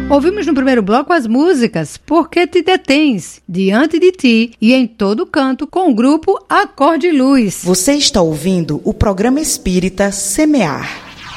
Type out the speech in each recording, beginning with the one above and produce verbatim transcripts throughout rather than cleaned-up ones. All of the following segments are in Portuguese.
Ouvimos no primeiro bloco as músicas Por Que Te Detens, Diante de Ti e Em Todo Canto, com o grupo Acorde Luz. Você está ouvindo o programa espírita Semear.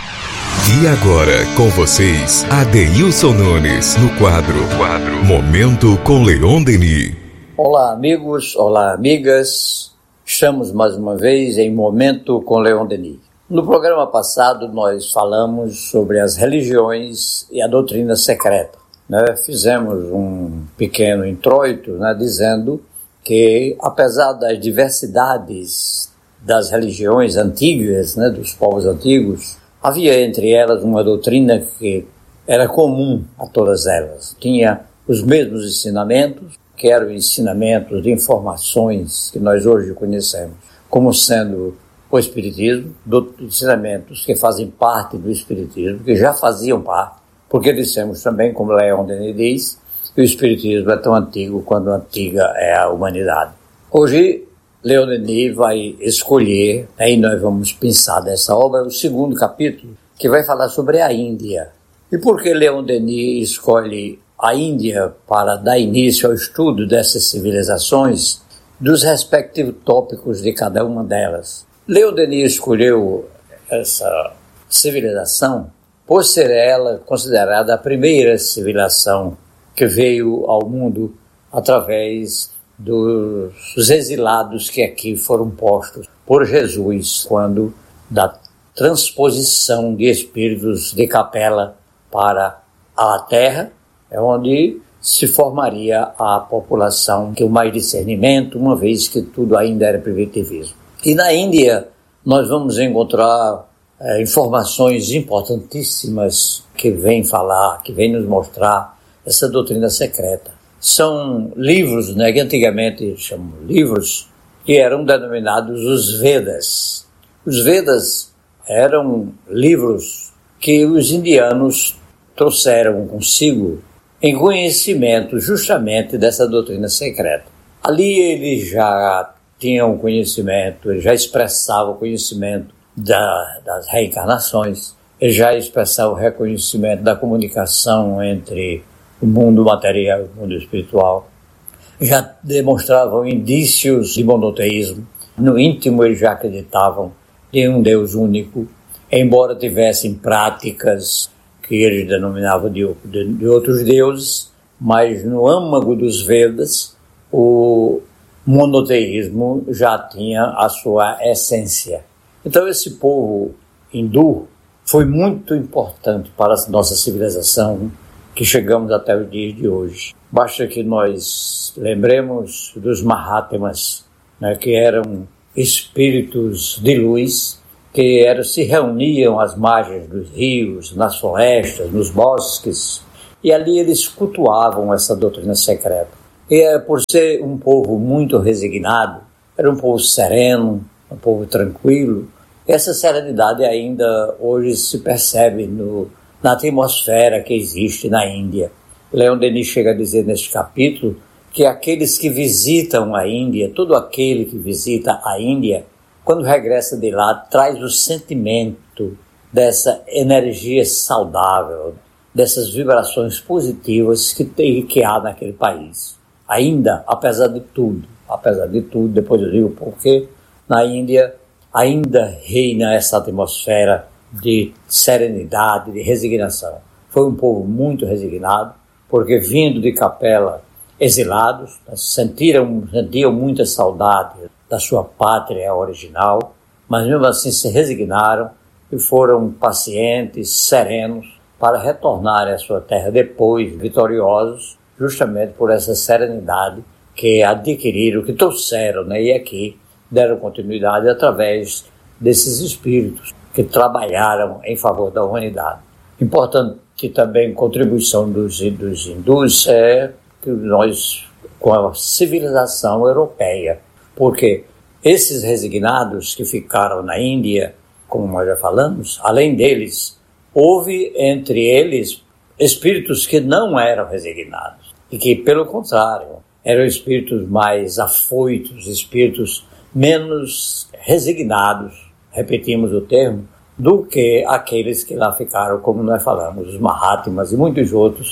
E agora, com vocês, Adeilson Nunes, no quadro, quadro Momento com Leon Denis. Olá, amigos, olá, amigas. Estamos mais uma vez em Momento com Leon Denis. No programa passado, nós falamos sobre as religiões e a doutrina secreta. Né? Fizemos um pequeno introito, né, dizendo que, apesar das diversidades das religiões antigas, né, dos povos antigos, havia entre elas uma doutrina que era comum a todas elas. Tinha os mesmos ensinamentos, que eram ensinamentos de informações que nós hoje conhecemos como sendo o Espiritismo, ensinamentos que fazem parte do Espiritismo, que já faziam parte, porque dissemos também, como Leon Denis diz, que o Espiritismo é tão antigo quanto antiga é a humanidade. Hoje, Leon Denis vai escolher, aí nós vamos pensar dessa obra, o segundo capítulo, que vai falar sobre a Índia. E por que Leon Denis escolhe a Índia para dar início ao estudo dessas civilizações, dos respectivos tópicos de cada uma delas? Leon Denis escolheu essa civilização por ser ela considerada a primeira civilização que veio ao mundo através dos exilados que aqui foram postos por Jesus, quando da transposição de espíritos de Capela para a terra, é onde se formaria a população que o mais discernimento, uma vez que tudo ainda era primitivismo. E na Índia nós vamos encontrar é, informações importantíssimas que vêm falar, que vêm nos mostrar essa doutrina secreta. São livros, né, que antigamente chamam livros, que eram denominados os Vedas. Os Vedas eram livros que os indianos trouxeram consigo em conhecimento justamente dessa doutrina secreta. Ali eles já tinham conhecimento, eles já expressavam o conhecimento da, das reencarnações, eles já expressavam o reconhecimento da comunicação entre o mundo material e o mundo espiritual, já demonstravam indícios de monoteísmo. No íntimo eles já acreditavam em um Deus único, embora tivessem práticas que eles denominavam de, de, de outros deuses, mas no âmago dos Vedas o monoteísmo já tinha a sua essência. Então esse povo hindu foi muito importante para a nossa civilização, que chegamos até os dias de hoje. Basta que nós lembremos dos Mahatmas, né, que eram espíritos de luz, que eram, se reuniam às margens dos rios, nas florestas, nos bosques, e ali eles cultuavam essa doutrina secreta. E por ser um povo muito resignado, era um povo sereno, um povo tranquilo. Essa serenidade ainda hoje se percebe no, na atmosfera que existe na Índia. Leon Denis chega a dizer neste capítulo que aqueles que visitam a Índia, todo aquele que visita a Índia, quando regressa de lá, traz o sentimento dessa energia saudável, dessas vibrações positivas que, tem, que há naquele país. Ainda, apesar de tudo, apesar de tudo, depois eu digo porque, na Índia ainda reina essa atmosfera de serenidade, de resignação. Foi um povo muito resignado, porque vindo de Capela, exilados, sentiram, sentiam muita saudade da sua pátria original, mas mesmo assim se resignaram e foram pacientes, serenos, para retornarem à sua terra depois, vitoriosos, justamente por essa serenidade que adquiriram, que trouxeram, né, e aqui deram continuidade através desses espíritos que trabalharam em favor da humanidade. Importante também contribuição dos, dos hindus é que nós, com a civilização europeia, porque esses resignados que ficaram na Índia, como nós já falamos, além deles, houve entre eles espíritos que não eram resignados e que, pelo contrário, eram espíritos mais afoitos, espíritos menos resignados, repetimos o termo, do que aqueles que lá ficaram, como nós falamos, os Mahatmas e muitos outros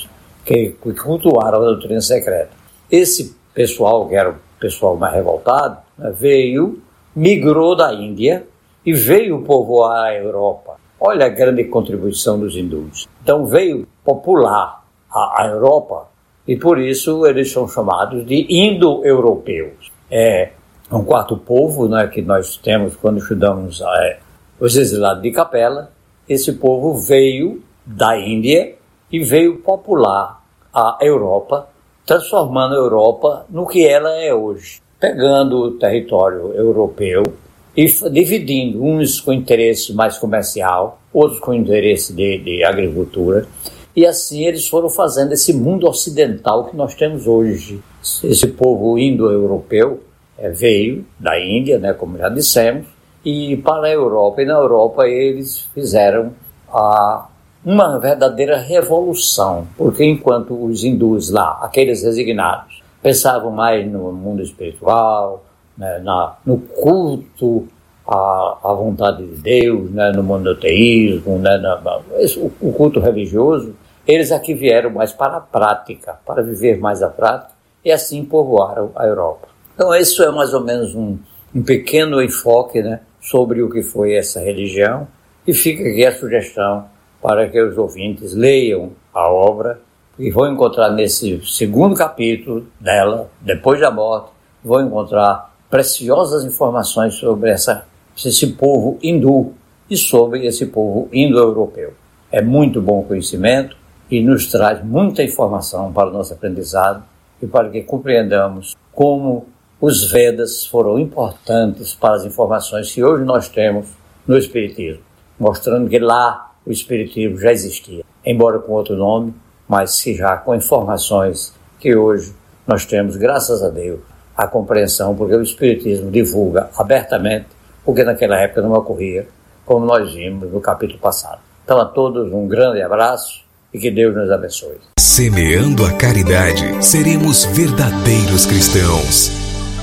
que, que cultuaram a doutrina secreta. Esse pessoal, que era o pessoal mais revoltado, né, veio, migrou da Índia e veio povoar a Europa. Olha a grande contribuição dos hindus. Então veio popular a, a Europa e por isso eles são chamados de indo-europeus. É um quarto povo, né, que nós temos quando estudamos é, os exilados de Capela. Esse povo veio da Índia e veio popular a Europa, transformando a Europa no que ela é hoje, pegando o território europeu e dividindo, uns com interesse mais comercial, outros com interesse de, de agricultura, e assim eles foram fazendo esse mundo ocidental que nós temos hoje. Esse povo indo-europeu é, veio da Índia, né, como já dissemos, e para a Europa, e na Europa eles fizeram a, uma verdadeira revolução, porque enquanto os hindus lá, aqueles resignados, pensavam mais no mundo espiritual, né, na, no culto à, à vontade de Deus, né, no monoteísmo, né, na, na, o, o culto religioso, eles aqui vieram mais para a prática, para viver mais a prática, e assim povoaram a Europa. Então isso é mais ou menos um, um pequeno enfoque, né, sobre o que foi essa religião, e fica aqui a sugestão para que os ouvintes leiam a obra e vão encontrar nesse segundo capítulo dela, depois da morte, vão encontrar preciosas informações sobre essa, esse povo hindu e sobre esse povo indo-europeu. É muito bom conhecimento e nos traz muita informação para o nosso aprendizado e para que compreendamos como os Vedas foram importantes para as informações que hoje nós temos no Espiritismo, mostrando que lá o Espiritismo já existia, embora com outro nome, mas que já com informações que hoje nós temos, graças a Deus, a compreensão, porque o Espiritismo divulga abertamente o que naquela época não ocorria, como nós vimos no capítulo passado. Então a todos um grande abraço e que Deus nos abençoe. Semeando a caridade, seremos verdadeiros cristãos.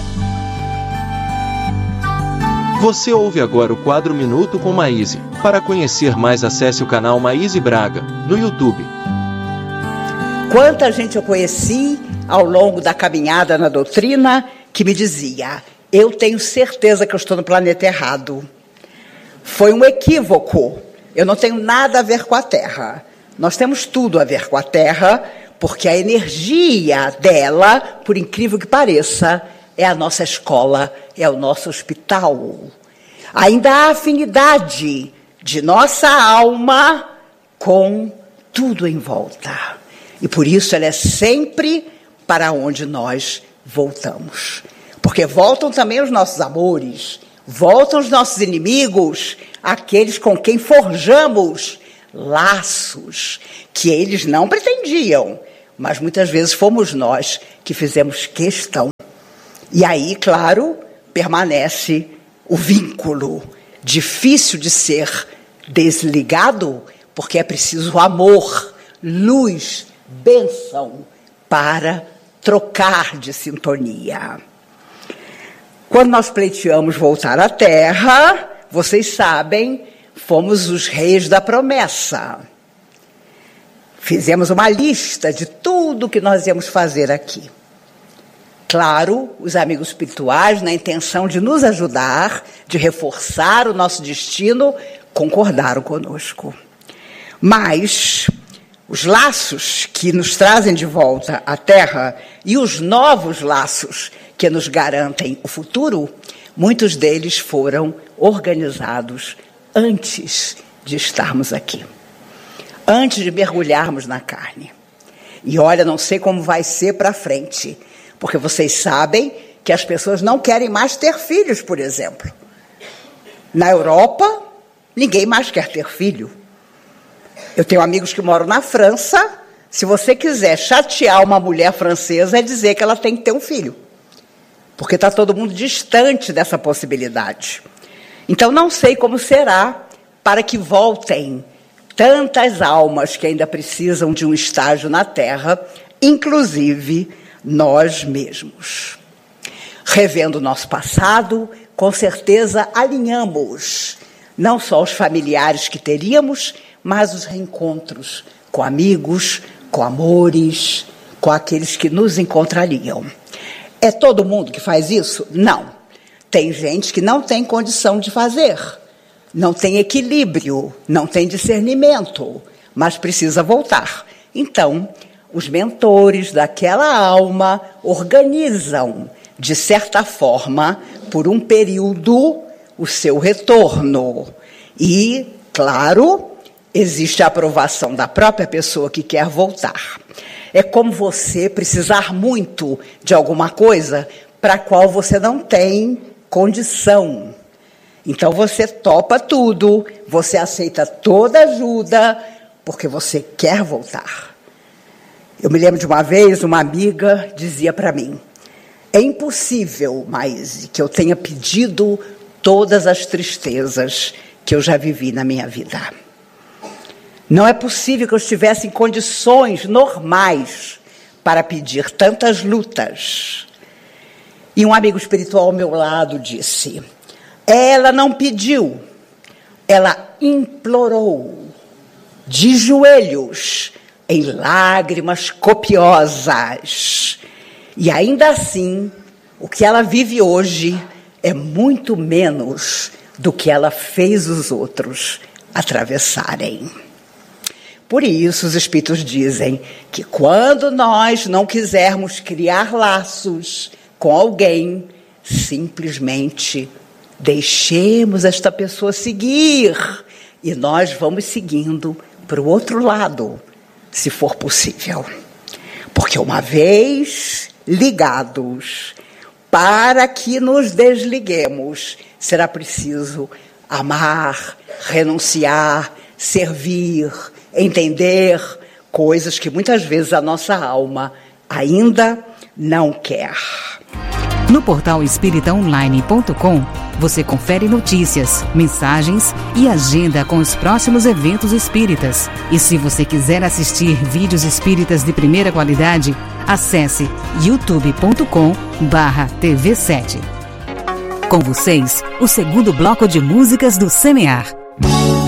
Você ouve agora o quadro Minuto com Maíse. Para conhecer mais, acesse o canal Maíse Braga, no YouTube. Quanta gente eu conheci ao longo da caminhada na doutrina que me dizia: eu tenho certeza que eu estou no planeta errado. Foi um equívoco. Eu não tenho nada a ver com a Terra. Nós temos tudo a ver com a Terra, porque a energia dela, por incrível que pareça, é a nossa escola, é o nosso hospital. Ainda há afinidade de nossa alma com tudo em volta. E por isso ela é sempre para onde nós voltamos. Porque voltam também os nossos amores, voltam os nossos inimigos, aqueles com quem forjamos laços que eles não pretendiam, mas muitas vezes fomos nós que fizemos questão. E aí, claro, permanece o vínculo, difícil de ser desligado, porque é preciso amor, luz, bênção para trocar de sintonia. Quando nós pleiteamos voltar à Terra, vocês sabem, fomos os reis da promessa. Fizemos uma lista de tudo que nós íamos fazer aqui. Claro, os amigos espirituais, na intenção de nos ajudar, de reforçar o nosso destino, concordaram conosco. Mas os laços que nos trazem de volta à Terra e os novos laços que nos garantem o futuro, muitos deles foram organizados antes de estarmos aqui, antes de mergulharmos na carne. E olha, não sei como vai ser para frente, porque vocês sabem que as pessoas não querem mais ter filhos, por exemplo. Na Europa, ninguém mais quer ter filho. Eu tenho amigos que moram na França. Se você quiser chatear uma mulher francesa, é dizer que ela tem que ter um filho. Porque está todo mundo distante dessa possibilidade. Então, não sei como será para que voltem tantas almas que ainda precisam de um estágio na Terra, inclusive nós mesmos. Revendo o nosso passado, com certeza alinhamos não só os familiares que teríamos, mas os reencontros com amigos, com amores, com aqueles que nos encontrariam. É todo mundo que faz isso? Não. Tem gente que não tem condição de fazer, não tem equilíbrio, não tem discernimento, mas precisa voltar. Então, os mentores daquela alma organizam, de certa forma, por um período, o seu retorno. E, claro, existe a aprovação da própria pessoa que quer voltar. É como você precisar muito de alguma coisa para a qual você não tem condição. Então você topa tudo, você aceita toda ajuda, porque você quer voltar. Eu me lembro de uma vez, uma amiga dizia para mim: é impossível, Maíse, que eu tenha pedido todas as tristezas que eu já vivi na minha vida. Não é possível que eu estivesse em condições normais para pedir tantas lutas. E um amigo espiritual ao meu lado disse: ela não pediu, ela implorou, de joelhos, em lágrimas copiosas. E ainda assim, o que ela vive hoje é muito menos do que ela fez os outros atravessarem. Por isso, os espíritos dizem que quando nós não quisermos criar laços com alguém, simplesmente deixemos esta pessoa seguir e nós vamos seguindo para o outro lado, se for possível. Porque uma vez ligados, para que nos desliguemos, será preciso amar, renunciar, servir, entender coisas que muitas vezes a nossa alma ainda não quer. No portal espírita online ponto com, você confere notícias, mensagens e agenda com os próximos eventos espíritas. E se você quiser assistir vídeos espíritas de primeira qualidade, acesse youtube ponto com barra T V sete. Com vocês, o segundo bloco de músicas do Semear.